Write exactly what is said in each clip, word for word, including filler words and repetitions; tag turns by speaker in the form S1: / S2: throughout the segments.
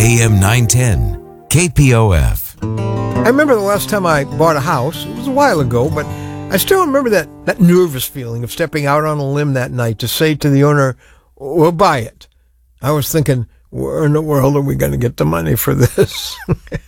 S1: A M nine ten, K P O F.
S2: I remember the last time I bought a house. It was a while ago, but I still remember that, that nervous feeling of stepping out on a limb that night to say to the owner, we'll buy it. I was thinking, where in the world are we going to get the money for this?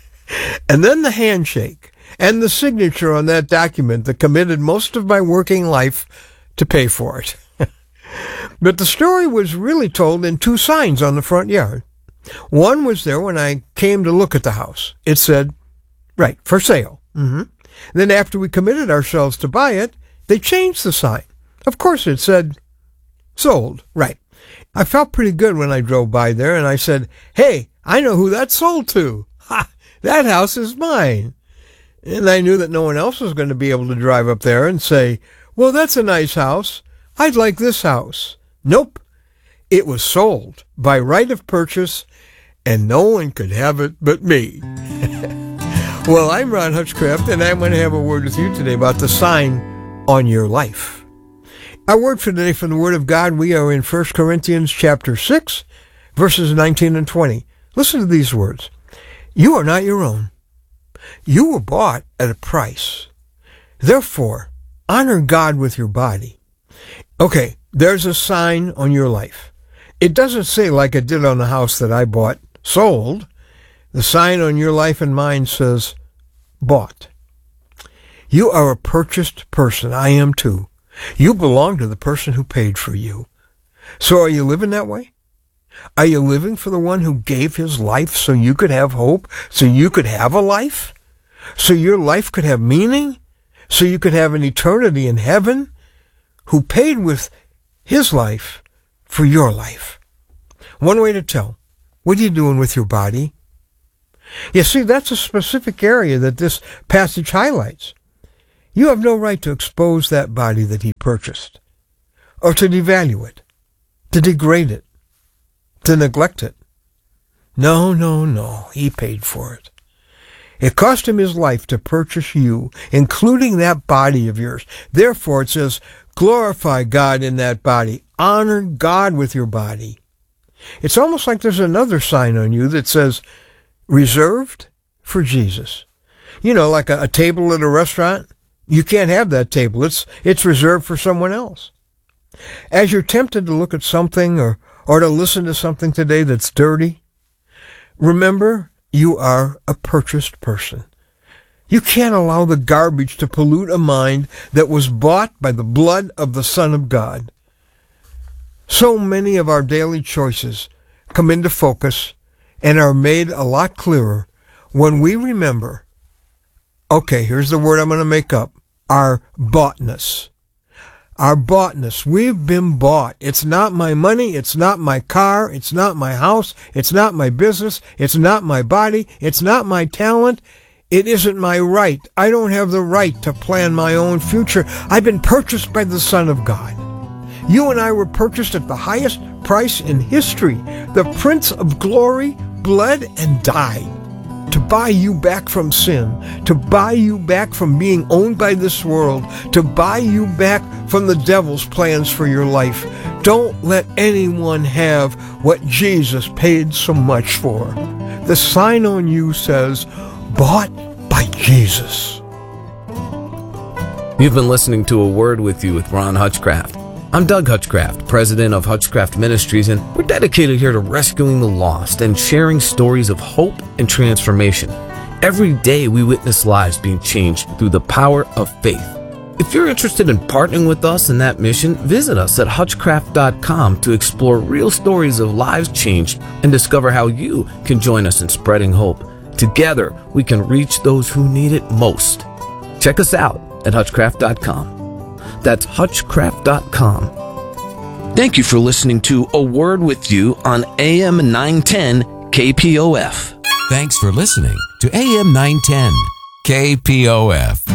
S2: And then the handshake and the signature on that document that committed most of my working life to pay for it. But the story was really told in two signs on the front yard. One was there when I came to look at the house. It said, right, for sale. Mm-hmm. Then after we committed ourselves to buy it, they changed the sign. Of course, it said, sold. Right. I felt pretty good when I drove by there, and I said, hey, I know who that's sold to. Ha! That house is mine. And I knew that no one else was going to be able to drive up there and say, well, that's a nice house. I'd like this house. Nope. It was sold by right of purchase, and no one could have it but me. Well, I'm Ron Hutchcraft, and I'm going to have a word with you today about the sign on your life. Our word for today from the Word of God, we are in First Corinthians chapter six, verses nineteen and twenty. Listen to these words. You are not your own. You were bought at a price. Therefore, honor God with your body. Okay, there's a sign on your life. It doesn't say like it did on the house that I bought, sold. The sign on your life and mine says, bought. You are a purchased person. I am too. You belong to the person who paid for you. So are you living that way? Are you living for the one who gave his life so you could have hope, so you could have a life, so your life could have meaning, so you could have an eternity in heaven, who paid with his life for your life? One way to tell. What are you doing with your body? You see, that's a specific area that this passage highlights. You have no right to expose that body that he purchased, or to devalue it, to degrade it, to neglect it. No, no, no. He paid for it. It cost him his life to purchase you, including that body of yours. Therefore, it says, glorify God in that body. Honor God with your body. It's almost like there's another sign on you that says, reserved for Jesus. You know, like a, a table at a restaurant. You can't have that table. It's it's reserved for someone else. As you're tempted to look at something or, or to listen to something today that's dirty, remember, you are a purchased person. You can't allow the garbage to pollute a mind that was bought by the blood of the Son of God. So many of our daily choices come into focus and are made a lot clearer when we remember, okay, here's the word I'm going to make up, our boughtness. Our boughtness. We've been bought. It's not my money. It's not my car. It's not my house. It's not my business. It's not my body. It's not my talent. It isn't my right. I don't have the right to plan my own future. I've been purchased by the Son of God. You and I were purchased at the highest price in history. The Prince of Glory bled and died to buy you back from sin, to buy you back from being owned by this world, to buy you back from the devil's plans for your life. Don't let anyone have what Jesus paid so much for. The sign on you says, bought by Jesus.
S3: You've been listening to A Word With You with Ron Hutchcraft. I'm Doug Hutchcraft, president of Hutchcraft Ministries, and we're dedicated here to rescuing the lost and sharing stories of hope and transformation. Every day we witness lives being changed through the power of faith. If you're interested in partnering with us in that mission, visit us at hutchcraft dot com to explore real stories of lives changed and discover how you can join us in spreading hope. Together, we can reach those who need it most. Check us out at hutchcraft dot com. That's hutchcraft dot com. Thank you for listening to A Word With You on A M nine ten K P O F.
S1: Thanks for listening to A M nine ten K P O F.